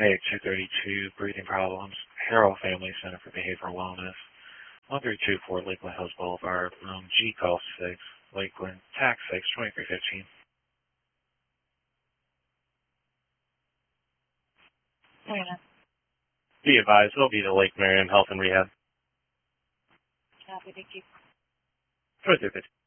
AX232, breathing problems, Harrell Family Center for Behavioral Wellness, 1324 Lakeland Hills Boulevard, room G call 6, Lakeland, tax 6, 2315. Yeah. Be advised, it'll be the Lake Marion Health and Rehab. Copy, thank you. 2315.